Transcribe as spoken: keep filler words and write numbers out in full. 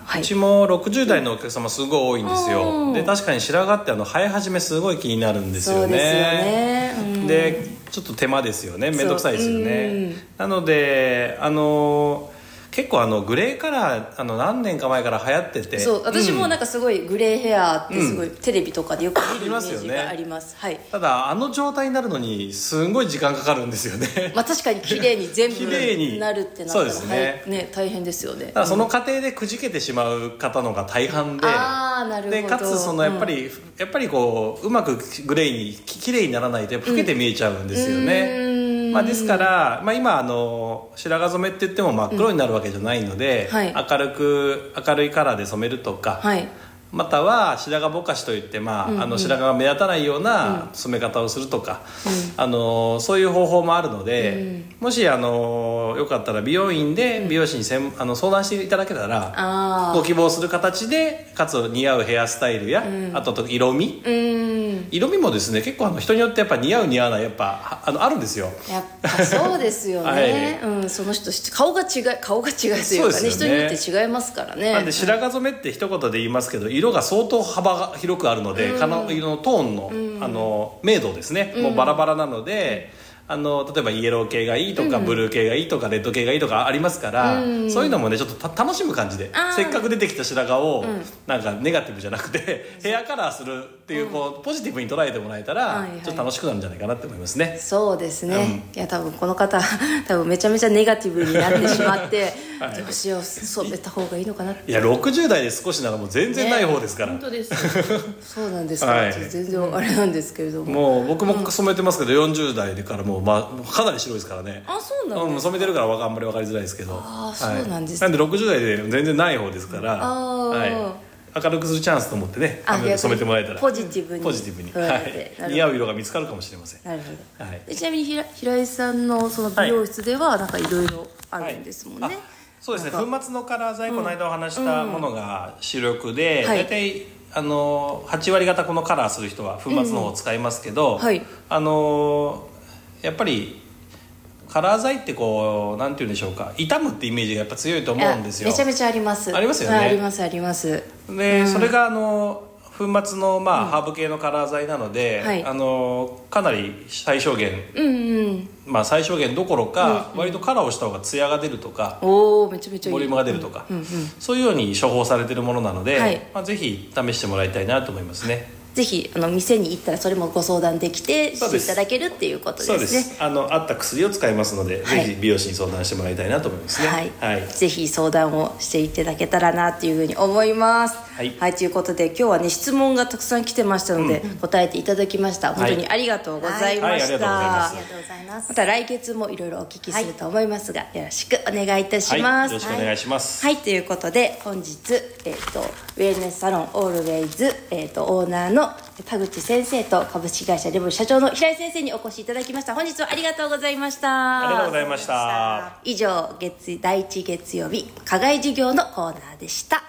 はい、 うちもろくじゅう代のお客様すごい多いんですよ、うん、で確かに白髪ってあの生え始めすごい気になるんですよね。 そうですよね、うん、 でちょっと手間ですよね、めんどくさいですよね、うん、なのであの結構あのグレーカラーあの何年か前から流行ってて、 そう私もなんかすごいグレーヘアってすごい、うん、テレビとかでよく見るイメージがあります、はい、 ただあの状態になるのにすごい時間かかるんですよねまあ確かに綺麗に全部なるってなったらそうですね、はい、ね大変ですよね。 だからその過程でくじけてしまう方のが大半で、 あなるほど、 でかつそのやっぱり、うん、やっぱりこううまくグレーに綺麗にならないとやっぱ老けて見えちゃうんですよね、うんまあ、ですから、まあ、今あの白髪染めって言っても真っ黒になるわけじゃないので、うんはい、明るく明るいカラーで染めるとか、はい、または白髪ぼかしといって、まあうんうん、あの白髪が目立たないような染め方をするとか、うん、あのそういう方法もあるので、うん、もしあのよかったら美容院で美容師にせん、うん、あの相談していただけたらご希望する形でかつ似合うヘアスタイルや、うん、あと色味、うん、色味もですね結構あの人によってやっぱ似合う似合わないやっぱ あ, のあるんですよ。 やっぱそうですよね、はいうん、その人顔が違い顔が違いというかね、人によって違いますからね。 なんで白髪染めって一言で言いますけど色が相当幅が広くあるので、うん、色のトーンの、うん、あの明度ですね、うん、もうバラバラなので、うん、あの例えばイエロー系がいいとか、うん、ブルー系がいいとかレッド系がいいとかありますから、うん、そういうのもねちょっと楽しむ感じで、せっかく出てきた白髪を、うん、なんかネガティブじゃなくてヘアカラーするっていう、こうポジティブに捉えてもらえたら、はいはい、ちょっと楽しくなるんじゃないかなって思いますね。 そうですね、うん、いや多分この方多分めちゃめちゃネガティブになってしまってはい、どうしよう染めた方がいいのかなって。 いやろくじゅう代で少しならもう全然ない方ですから、 ね、本当ですそうなんですか、はい、全然あれなんですけれども、 もう僕も染めてますけど、うん、よんじゅう代からもう、まあ、かなり白いですからね。 あそうなんですか、 うん、染めてるからあんまり分かりづらいですけど、 あそうなんです、 はい、なんでろくじゅう代で全然ない方ですから、 あ、 はい、明るくするチャンスと思ってね染めてもらえたらポジティブにポジティブに、はい、似合う色が見つかるかもしれません。 なるほど、はい、ちなみに平平井さんのその美容室ではなんかいろいろあるんですもんね、はい、 そうですね、粉末のカラー剤、この間お話したものが主力で、うんうん、大体あのはち割方このカラーする人は粉末の方を使いますけど、うんはい、あのやっぱりカラー剤ってこうなんていうんでしょうか、傷むってイメージがやっぱ強いと思うんですよ。 めちゃめちゃあります。 ありますよね。 ありますあります。 で、うん、それがあの粉末の、まあうん、ハーブ系のカラー剤なので、はい、あのかなり最小限、うんうんまあ、最小限どころか、うんうん、割とカラーをした方がツヤが出るとか、 おめちゃめちゃいいボリュームが出るとか、うんうんうん、そういうように処方されているものなので、はいまあ、ぜひ試してもらいたいなと思いますね。 ぜひあの店に行ったらそれもご相談できてしていただけるっていうことですね。 そうです。あの合った薬を使いますので、はい、ぜひ美容師に相談してもらいたいなと思いますね。 はいはい、ぜひ相談をしていただけたらなというふうに思います。はい、はい、ということで今日はね質問がたくさん来てましたので、うん、答えていただきました。本当にありがとうございました。 ありがとうございます。また来月もいろいろお聞きすると思いますが、はい、よろしくお願いいたします。 はい、よろしくお願いします。 はい、はい、ということで本日、えー、とウェルネスサロンオールウェイズ、えー、とオーナーの田口先生と株式会社レボル社長の平井先生にお越しいただきました。本日はありがとうございました。 ありがとうございました。 以上月だいいち月曜日課外授業のコーナーでした。